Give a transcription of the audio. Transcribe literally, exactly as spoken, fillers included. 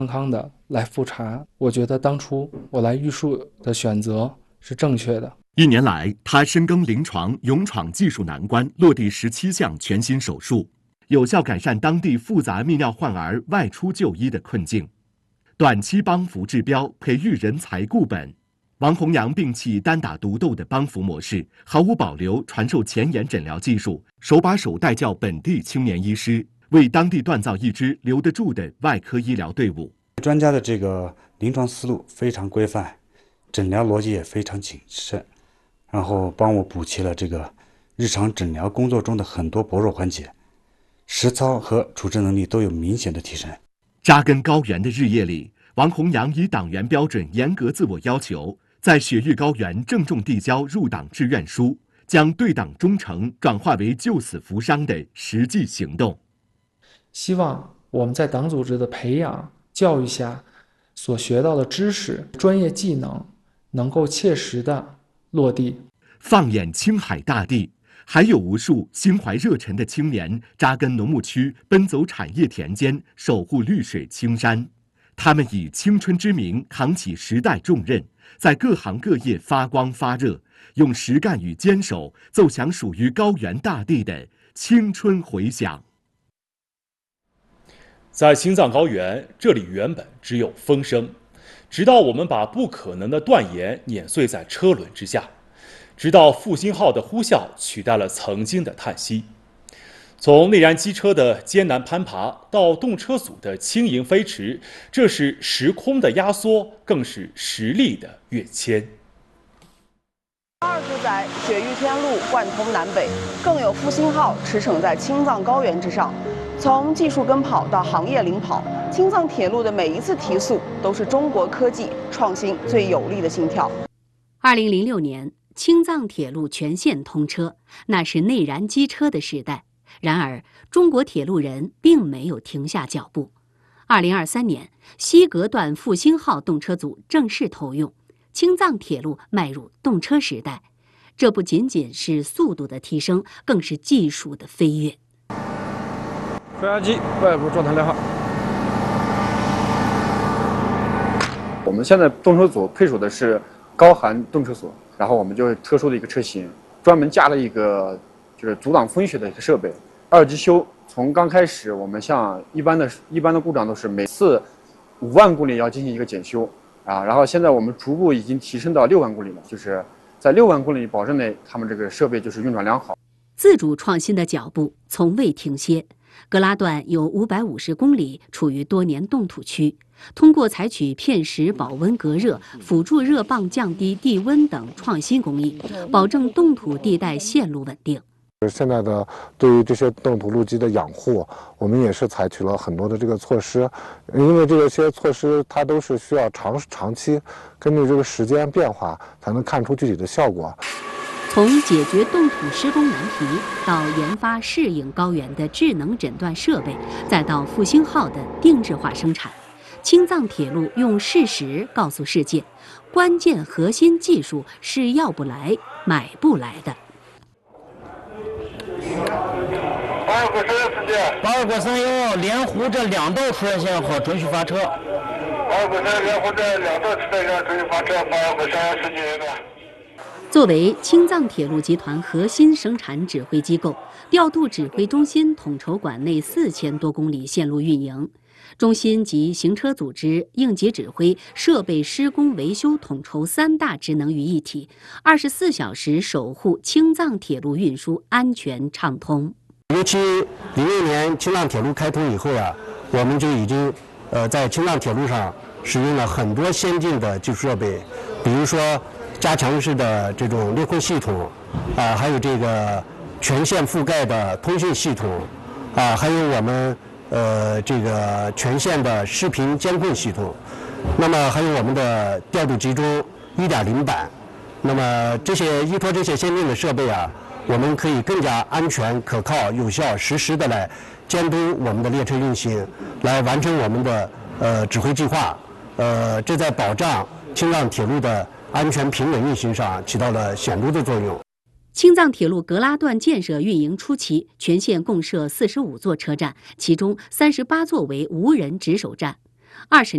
康康的来复查。我觉得当初我来玉树的选择是正确的。 一年来，他深耕临床，勇闯技术难关，落地十七项全新手术，有效改善当地复杂泌尿患儿外出就医的困境。短期帮扶治标，培育人才固本。王洪洋摒弃单打独斗的帮扶模式，毫无保留传授前沿诊疗技术，手把手带教本地青年医师，为当地锻造一支留得住的外科医疗队伍。 专家的这个临床思路非常规范，诊疗逻辑也非常谨慎，然后帮我补齐了这个日常诊疗工作中的很多薄弱环节，实操和处置能力都有明显的提升。 扎根高原的日夜里，王洪洋以党员标准严格自我要求，在雪域高原郑重递交入党志愿书，将对党忠诚转化为救死扶伤的实际行动。 希望我们在党组织的培养教育下所学到的知识、专业技能能够切实的落地。 放眼青海大地，还有无数心怀热忱的青年扎根农牧区，奔走产业田间，守护绿水青山。他们以青春之名扛起时代重任，在各行各业发光发热，用实干与坚守奏响属于高原大地的青春回响。 在青藏高原，这里原本只有风声，直到我们把不可能的断言碾碎在车轮之下，直到复兴号的呼啸取代了曾经的叹息。从内燃机车的艰难攀爬到动车组的轻盈飞驰，这是时空的压缩，更是实力的跃迁。 二十载雪域天路贯通南北，更有复兴号驰骋在青藏高原之上。从技术跟跑到行业领跑，青藏铁路的每一次提速都是中国科技创新最有力的心跳。 二零零六年，青藏铁路全线通车，那是内燃机车的时代。然而，中国铁路人并没有停下脚步。二零二三年，西格段复兴号动车组正式投用，青藏铁路迈入动车时代。这不仅仅是速度的提升，更是技术的飞跃。 负压机外部状态良好。我们现在动车组配属的是高寒动车组，然后我们就是特殊的一个车型，专门加了一个就是阻挡风雪的一个设备。二级修从刚开始，我们像一般的一般的故障都是每次五万公里要进行一个检修啊，然后现在我们逐步已经提升到六万公里了，就是在六万公里保证内，他们这个设备就是运转良好。 自主创新的脚步从未停歇。格拉段有五百五十公里处于多年冻土区，通过采取片石保温隔热、辅助热泵降低地温等创新工艺，保证冻土地带线路稳定。 现在的对于这些冻土路基的养护，我们也是采取了很多的这个措施，因为这些措施它都是需要长长期根据这个时间变化才能看出具体的效果。 从解决冻土施工难题，到研发适应高原的智能诊断设备，再到复兴号的定制化生产，青藏铁路用事实告诉世界，关键核心技术是要不来、买不来的。 八二国三幺司机， 八二国三幺连湖这两道出线线好，准许发车。 八二国三连湖这两道出线线准许发车，八二国三幺司机的。 作为青藏铁路集团核心生产指挥机构，调度指挥中心统筹管内四千多公里线路运营，中心集行车组织、应急指挥、设备施工维修统筹三大职能于一体，二十四小时守护青藏铁路运输安全畅通。 尤其零六年青藏铁路开通以后啊，我们就已经呃在青藏铁路上使用了很多先进的技术设备，比如说加强式的这种列控系统，啊，还有这个全线覆盖的通讯系统，啊，还有我们呃这个全线的视频监控系统，那么还有我们的调度集中 一点零 版，那么这些依托这些先进的设备啊，我们可以更加安全、可靠、有效、实时的来监督我们的列车运行，来完成我们的呃指挥计划，呃，这在保障青藏铁路的安全平稳运行上起到了显著的作用。 青藏铁路格拉段建设运营初期，全线共设四十五座车站，其中三十八座为无人值守站。二十